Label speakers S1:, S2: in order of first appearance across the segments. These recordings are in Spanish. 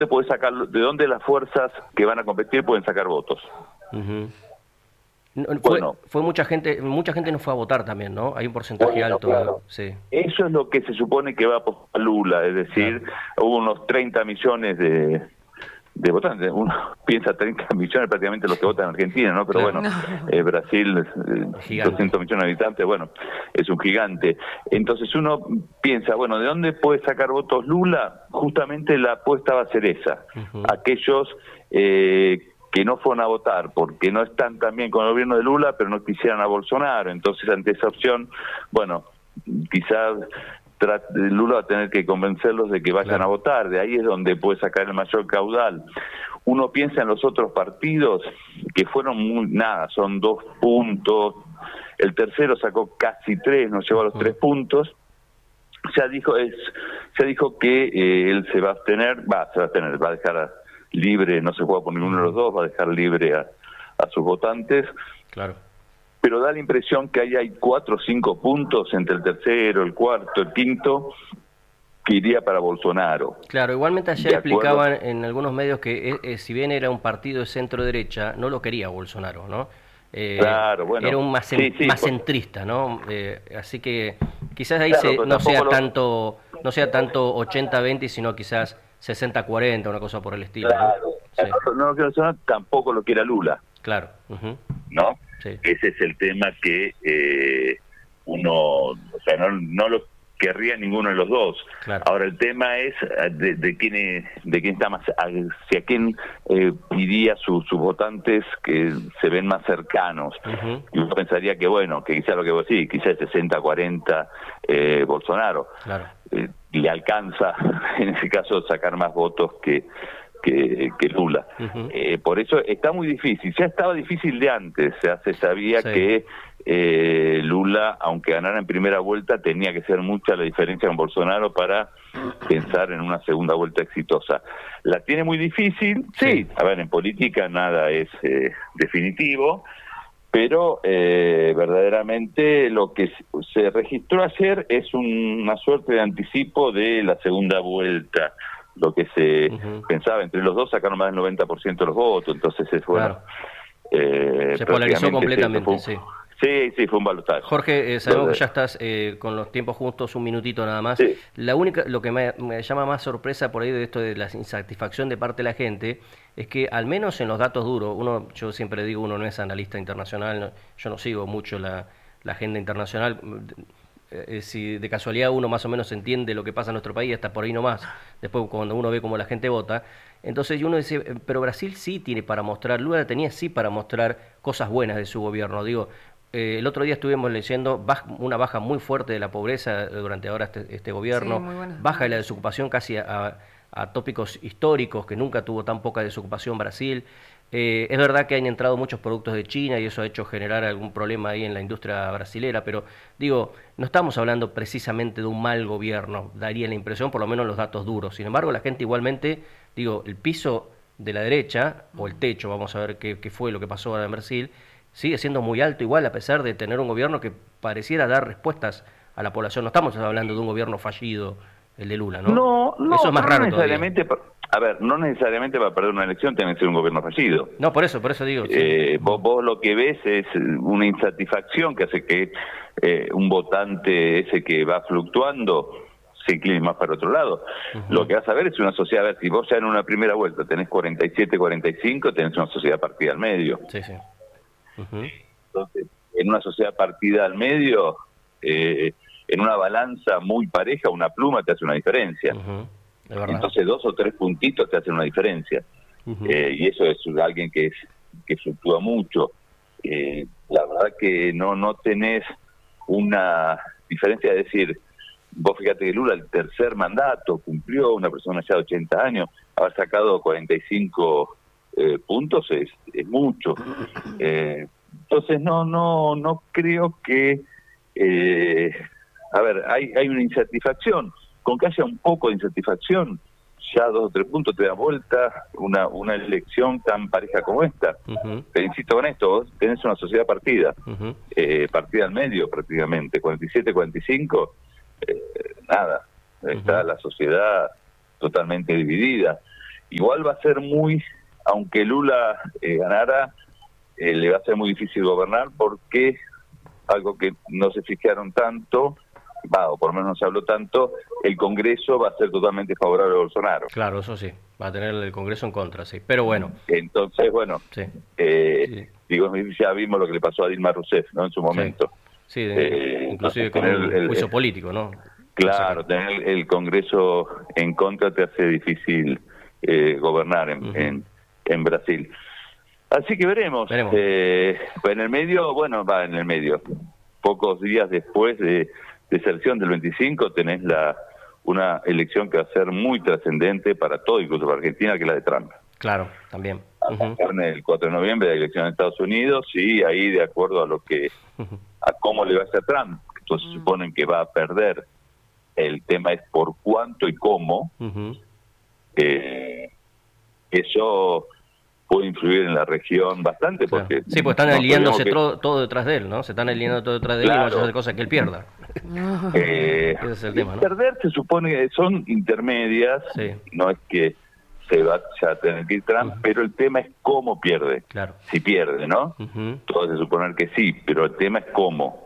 S1: ¿De dónde las fuerzas que van a competir pueden sacar votos?
S2: Ujú.
S1: Bueno,
S2: Fue mucha gente no fue a votar también, ¿no? Hay un porcentaje alto,
S1: claro.
S2: sí,
S1: Eso es lo que se supone que va a apostar Lula, es decir,
S2: claro.
S1: hubo unos 30 millones de votantes. Uno piensa 30 millones prácticamente los que votan en Argentina, ¿no? Pero
S2: Claro.
S1: bueno,
S3: No.
S1: Brasil,
S2: Gigante.
S1: 200 millones de habitantes, bueno, es un gigante. Entonces uno piensa, bueno, ¿de dónde puede sacar votos Lula? Justamente la apuesta va a ser esa.
S2: Ujú.
S1: Aquellos que no fueron a votar porque no están tan bien con el gobierno de Lula, pero no quisieran a Bolsonaro. Entonces, ante esa opción, bueno, quizás Lula va a tener que convencerlos de que vayan
S2: Claro.
S1: a votar. De ahí es donde puede sacar el mayor caudal. Uno piensa en los otros partidos que fueron nada, son 2 puntos. El tercero sacó casi 3, no llegó a los 3 puntos. Ya dijo que él se va a abstener, va a dejar libre, no se juega por ninguno de los dos, va a dejar libre a sus votantes,
S2: Claro.
S1: pero da la impresión que ahí hay 4 o 5 puntos entre el tercero, el cuarto, el quinto, que iría para Bolsonaro.
S2: Claro, igualmente ayer
S1: ¿De acuerdo?
S2: explicaban en algunos medios que si bien era un partido de centro-derecha, no lo quería Bolsonaro, ¿no?
S1: Claro, bueno.
S2: Era un más
S1: Sí,
S2: más
S1: pues,
S2: centrista, ¿no? Así que quizás ahí
S1: claro, pero
S2: no sea
S1: tampoco
S2: no sea tanto 80-20, sino quizás 60-40, una cosa por el estilo, ¿no?
S1: claro,
S2: Sí,
S1: no lo quiero Bolsonaro, tampoco lo quiera Lula,
S2: claro. Ujú.
S1: ¿no?
S2: Sí,
S1: Ese es el tema que uno, o sea, no lo querría ninguno de los dos.
S2: claro.
S1: Ahora el tema es de quién está más, hacia quién iría sus votantes que se ven más cercanos.
S2: Ujú.
S1: Y uno pensaría que bueno, que quizás lo que vos decís, quizás 60-40 Bolsonaro.
S2: Claro.
S1: Le alcanza en ese caso sacar más votos que Lula.
S2: Ujú.
S1: Por eso está muy difícil, ya estaba difícil de antes, ya se sabía
S2: Sí.
S1: que Lula, aunque ganara en primera vuelta, tenía que ser mucha la diferencia con Bolsonaro para pensar en una segunda vuelta exitosa. La tiene muy difícil, sí, a ver, en política nada es definitivo, pero verdaderamente lo que se registró ayer es una suerte de anticipo de la segunda vuelta. Lo que se
S2: Ujú.
S1: pensaba, entre los dos sacaron más del 90% de los votos, entonces es bueno.
S2: Se polarizó
S1: prácticamente
S2: completamente, sí.
S1: Sí, fue un balotaje.
S2: Jorge, sabemos que ya estás con los tiempos justos, un minutito nada más.
S1: Sí.
S2: Lo que me llama más sorpresa por ahí de esto de la insatisfacción de parte de la gente es que al menos en los datos duros, yo siempre digo, uno no es analista internacional, yo no sigo mucho la agenda internacional. Si de casualidad uno más o menos entiende lo que pasa en nuestro país, hasta por ahí nomás, después cuando uno ve cómo la gente vota, entonces uno dice, pero Brasil sí tiene para mostrar, Lula tenía sí para mostrar cosas buenas de su gobierno, digo, el otro día estuvimos leyendo una baja muy fuerte de la pobreza durante ahora este gobierno,
S3: Sí, muy buenas
S2: baja de la
S3: noticias.
S2: desocupación casi a tópicos históricos, que nunca tuvo tan poca desocupación Brasil. Es verdad que han entrado muchos productos de China y eso ha hecho generar algún problema ahí en la industria brasilera, pero digo, no estamos hablando precisamente de un mal gobierno, daría la impresión, por lo menos los datos duros. Sin embargo, la gente igualmente, digo, el piso de la derecha, o el techo, vamos a ver qué fue lo que pasó ahora en Brasil, sigue siendo muy alto igual, a pesar de tener un gobierno que pareciera dar respuestas a la población. No estamos hablando de un gobierno fallido, el de Lula, ¿no? Eso es más raro todavía.
S1: A ver, no necesariamente para perder una elección tiene que ser un gobierno fallido.
S2: No, por eso digo. Sí.
S1: Vos lo que ves es una insatisfacción que hace que un votante ese que va fluctuando se incline más para otro lado.
S2: Ujú.
S1: Lo que vas a ver es una sociedad, a ver, si vos ya en una primera vuelta tenés 47-45, tenés una sociedad partida al medio.
S2: Sí, sí. Ujú.
S1: Entonces, en una sociedad partida al medio, en una balanza muy pareja, una pluma te hace una diferencia.
S2: Ujú. Es verdad.
S1: Entonces 2 o 3 puntitos te hacen una diferencia.
S2: Ujú.
S1: Y eso es alguien que fluctúa mucho. La verdad que no tenés una diferencia, de decir, vos fíjate que Lula el tercer mandato cumplió, una persona ya de 80 años, haber sacado 45 puntos es mucho. Entonces no creo que a ver, hay una insatisfacción. Con que haya un poco de insatisfacción, ya 2 o 3 puntos te da vuelta una elección tan pareja como esta.
S2: Ujú.
S1: Te insisto con esto, vos tenés una sociedad partida,
S2: Ujú.
S1: partida al medio prácticamente, 47-45, nada, está
S2: Ujú.
S1: la sociedad totalmente dividida. igual va a ser aunque Lula ganara, le va a ser muy difícil gobernar porque algo que no se fijaron tanto, o por lo menos no se habló tanto, el Congreso va a ser totalmente favorable a Bolsonaro.
S2: Claro, eso sí, va a tener el Congreso en contra, sí. Pero bueno.
S1: Entonces, bueno,
S2: sí.
S1: Digo, ya vimos lo que le pasó a Dilma Rousseff, ¿no? En su momento.
S2: Sí, inclusive con el juicio político, ¿no?
S1: Claro, tener el Congreso en contra te hace difícil gobernar en Brasil. Así que veremos. En el medio, pocos días después de esa elección del 25, tenés una elección que va a ser muy trascendente para todo, incluso para Argentina, que es la de Trump.
S2: Claro, también.
S1: El 4 de noviembre la elección en Estados Unidos, y ahí de acuerdo a cómo le va a hacer Trump, entonces suponen que va a perder. El tema es por cuánto y cómo. Eso puede influir en la región bastante, porque...
S2: Sí, pues están aliándose todo detrás de él, ¿no? Se están aliando todo detrás de él y no vaya a hacer cosas que él pierda. Ese es el tema, ¿no?
S1: Perder se supone que son intermedias, no es que se va a tener que ir Trump, pero el tema es cómo pierde.
S2: Claro.
S1: Si pierde, ¿no? Todo se suponer que sí, pero el tema es cómo.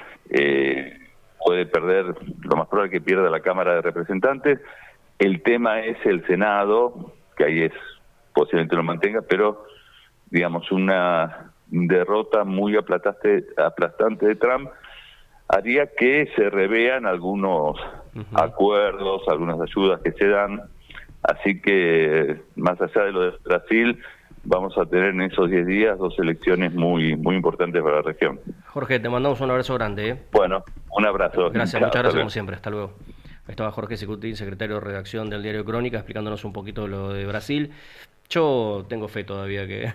S1: Puede perder, lo más probable es que pierda la Cámara de Representantes. El tema es el Senado, que ahí posiblemente lo mantenga, pero digamos una derrota muy aplastante de Trump haría que se revean algunos acuerdos, algunas ayudas que se dan. Así que, más allá de lo de Brasil, vamos a tener en esos 10 días 2 elecciones muy muy importantes para la región.
S2: Jorge, te mandamos un abrazo grande.
S1: Bueno, un abrazo.
S2: Gracias, muchas gracias como siempre. Hasta luego. Estaba Jorge Sicutín, secretario de redacción del diario Crónica, explicándonos un poquito lo de Brasil. Yo tengo fe todavía que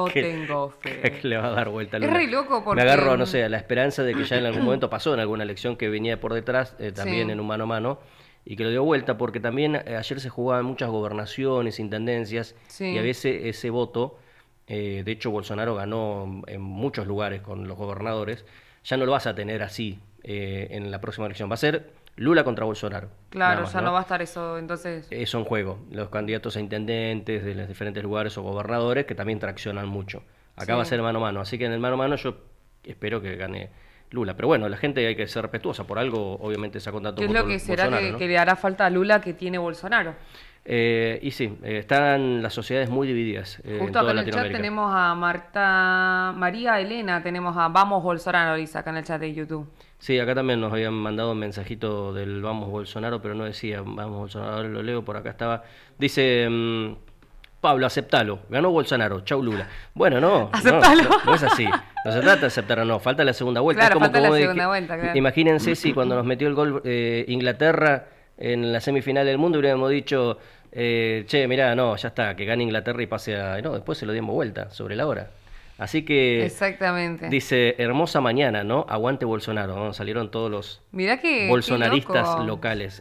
S2: le va a dar vuelta a Lula.
S3: Es re loco porque...
S2: Me agarro, no sé, a la esperanza de que ya en algún momento pasó en alguna elección que venía por detrás, también en un mano a mano, y que lo dio vuelta, porque también ayer se jugaban muchas gobernaciones, intendencias, y a veces ese voto, de hecho Bolsonaro ganó en muchos lugares con los gobernadores, ya no lo vas a tener así en la próxima elección, va a ser Lula contra Bolsonaro.
S3: Claro, más, ya no va a estar eso, entonces...
S2: Eso en juego, los candidatos a intendentes de los diferentes lugares o gobernadores que también traccionan mucho. Acá va a ser mano a mano, así que en el mano a mano yo espero que gane Lula. Pero bueno, la gente hay que ser respetuosa, por algo obviamente sacó tanto voto.
S3: ¿Qué es lo que será que le hará falta a Lula que tiene Bolsonaro?
S2: Y sí, están las sociedades muy divididas.
S3: Justo acá en el chat tenemos a María Elena, tenemos a Vamos Bolsonaro, dice acá en el chat de YouTube.
S2: Sí, acá también nos habían mandado un mensajito del Vamos Bolsonaro, pero no decía Vamos Bolsonaro, ahora lo leo, por acá estaba. Dice, Pablo, aceptalo, ganó Bolsonaro, chau Lula. Bueno, no es así. No se trata de aceptar o no, falta la segunda vuelta.
S3: Claro,
S2: es como
S3: falta la segunda vuelta, claro.
S2: Imagínense si cuando nos metió el gol Inglaterra en la semifinal del mundo hubiéramos dicho, che, mirá, no, ya está, que gane Inglaterra y pase a... No, después se lo dimos vuelta, sobre la hora. Así que...
S3: Exactamente.
S2: Dice, hermosa mañana, ¿no? Aguante Bolsonaro, ¿no? Salieron todos los bolsonaristas locales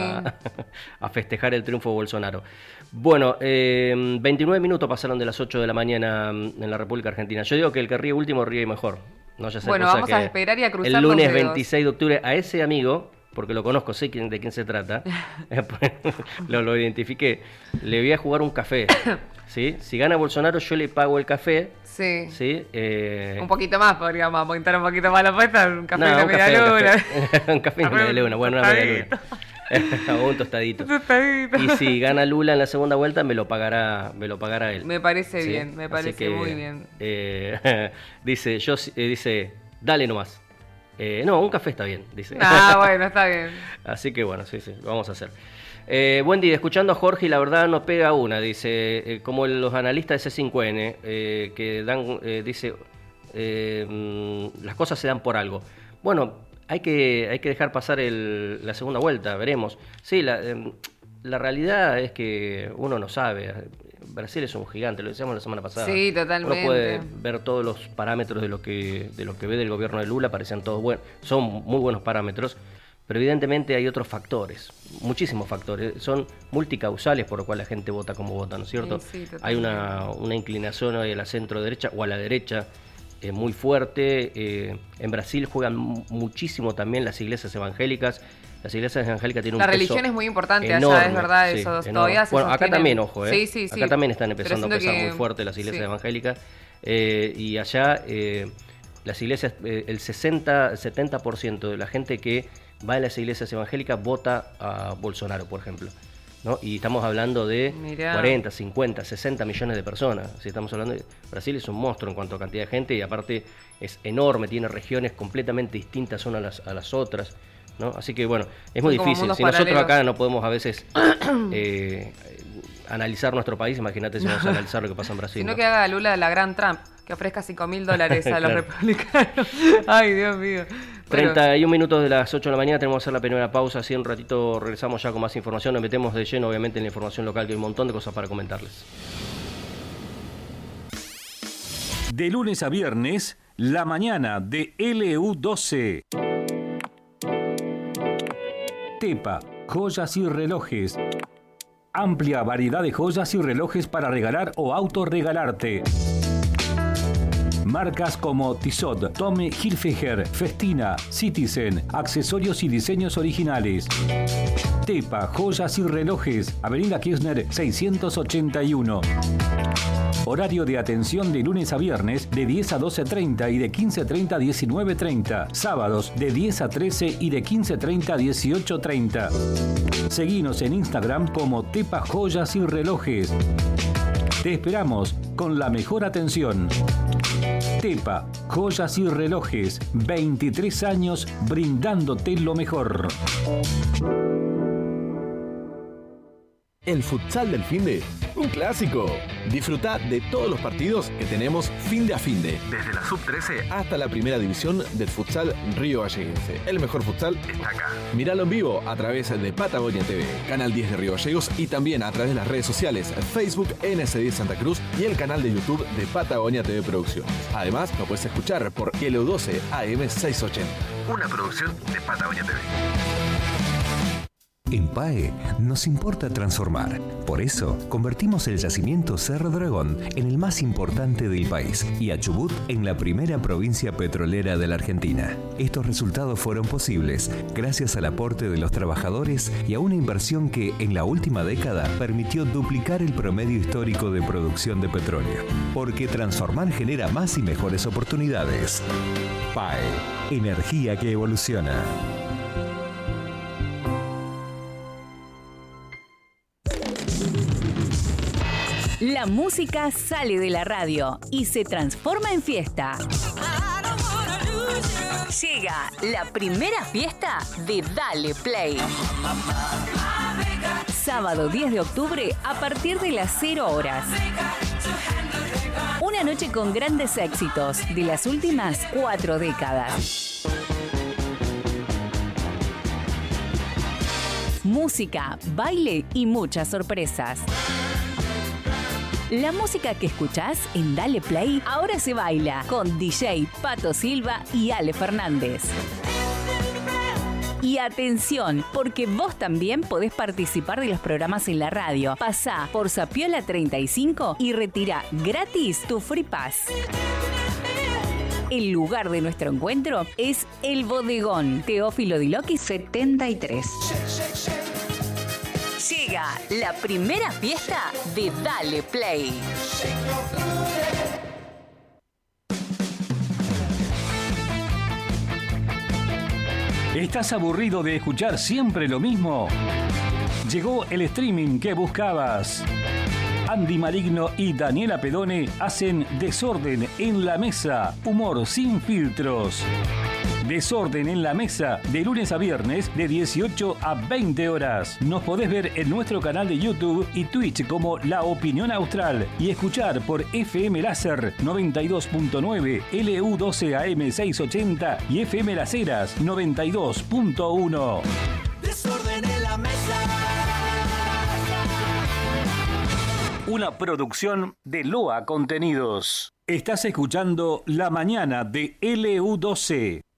S2: a festejar el triunfo de Bolsonaro. Bueno, 29 minutos pasaron de las 8 de la mañana en la República Argentina. Yo digo que el que ríe último ríe mejor. No,
S3: bueno, vamos a esperar y a cruzar
S2: el lunes 26 de octubre a ese amigo, porque lo conozco, sé de quién se trata, lo identifiqué, le voy a jugar un café. ¿Sí? Si gana Bolsonaro, yo le pago el café.
S3: Sí.
S2: ¿Sí?
S3: Un poquito más, podríamos apuntar un poquito más la apuesta. Un café de media luna.
S2: Un café de media luna, bueno, una media luna. Un tostadito. Y si gana Lula en la segunda vuelta, me lo pagará él.
S3: Me parece bien, me parece muy bien.
S2: Dice, dale nomás. No, un café está bien, dice.
S3: Bueno, está bien.
S2: Así que bueno, sí, vamos a hacer. Buen día, escuchando a Jorge y la verdad no pega una, dice, como los analistas de C5N, que dan, dice, las cosas se dan por algo. Bueno, hay que dejar pasar la segunda vuelta, veremos. Sí, la realidad es que uno no sabe. Brasil es un gigante, lo decíamos la semana pasada.
S3: Sí, totalmente.
S2: Uno puede ver todos los parámetros de lo que ve del gobierno de Lula, parecen todos buenos, son muy buenos parámetros. Pero evidentemente hay otros factores, muchísimos factores, son multicausales por lo cual la gente vota como vota, ¿no es cierto?
S3: Sí,
S2: hay una inclinación hoy a la centro derecha o a la derecha muy fuerte. En Brasil juegan muchísimo también las iglesias evangélicas, Las iglesias evangélicas tienen
S3: la
S2: un peso
S3: religión es muy importante
S2: enorme,
S3: allá, es verdad,
S2: sí,
S3: eso
S2: enorme.
S3: todavía se
S2: Bueno, acá
S3: sostienen.
S2: también, ojo,
S3: Sí.
S2: Acá también están empezando a
S3: Pero
S2: pesar
S3: siento
S2: muy fuerte las iglesias
S3: sí.
S2: evangélicas. Y allá las iglesias, el 60-70% de la gente que va a las iglesias evangélicas vota a Bolsonaro, por ejemplo, ¿no? Y estamos hablando de 40, 50, 60 millones de personas. Si estamos hablando de Brasil, es un monstruo en cuanto a cantidad de gente y aparte es enorme, tiene regiones completamente distintas unas a las otras, ¿no? Así que bueno, es muy difícil. Si nosotros acá no podemos a veces analizar nuestro país, imagínate si vamos a analizar lo que pasa en Brasil.
S3: Sino
S2: ¿no?
S3: que haga Lula la gran Trump, que ofrezca $5.000 a los republicanos. Ay, Dios mío.
S2: 31 minutos de las 8 de la mañana, tenemos que hacer la primera pausa, así en un ratito regresamos ya con más información, nos metemos de lleno obviamente en la información local, que hay un montón de cosas para comentarles.
S4: De lunes a viernes, la mañana de LU12. Tepa, joyas y relojes. Amplia variedad de joyas y relojes para regalar o autorregalarte. Marcas como Tissot, Tommy Hilfiger, Festina, Citizen, accesorios y diseños originales. Tepa, joyas y relojes, Avenida Kirchner 681. Horario de atención de lunes a viernes de 10 a 12:30 y de 15:30 a 19:30. Sábados de 10 a 13 y de 15:30 a 18:30. Seguinos en Instagram como Tepa Joyas y Relojes. Te esperamos con la mejor atención. Tepa, joyas y relojes, 23 años brindándote lo mejor.
S5: El futsal del finde, un clásico. Disfruta de todos los partidos que tenemos finde a finde, desde la sub-13 hasta la primera división del futsal Río Galleguense. El mejor futsal está acá. Míralo en vivo a través de Patagonia TV, Canal 10 de Río Gallegos y también a través de las redes sociales Facebook NS10 Santa Cruz y el canal de YouTube de Patagonia TV Producciones. Además, lo puedes escuchar por LU12 AM 680, una producción de Patagonia TV.
S6: En PAE nos importa transformar. Por eso, convertimos el yacimiento Cerro Dragón en el más importante del país y a Chubut en la primera provincia petrolera de la Argentina. Estos resultados fueron posibles gracias al aporte de los trabajadores y a una inversión que, en la última década, permitió duplicar el promedio histórico de producción de petróleo. Porque transformar genera más y mejores oportunidades. PAE, energía que evoluciona.
S7: La música sale de la radio y se transforma en fiesta. Llega la primera fiesta de Dale Play. Sábado 10 de octubre a partir de las 0 horas. Una noche con grandes éxitos de las últimas 4 décadas. Música, baile y muchas sorpresas. La música que escuchás en Dale Play ahora se baila con DJ Pato Silva y Ale Fernández. Y atención, porque vos también podés participar de los programas en la radio. Pasá por Zapiola 35 y retira gratis tu Free Pass. El lugar de nuestro encuentro es El Bodegón, Teófilo Diloqui 73. Llega la primera fiesta de Dale Play.
S4: ¿Estás aburrido de escuchar siempre lo mismo? Llegó el streaming que buscabas. Andy Maligno y Daniela Pedone hacen Desorden en la Mesa, humor sin filtros. Desorden en la Mesa, de lunes a viernes, de 18 a 20 horas. Nos podés ver en nuestro canal de YouTube y Twitch como La Opinión Austral y escuchar por FM Láser 92.9, LU12 AM 680 y FM Las Heras 92.1.
S8: Desorden en la Mesa.
S4: Una producción de Loa Contenidos. Estás escuchando La Mañana de LU12.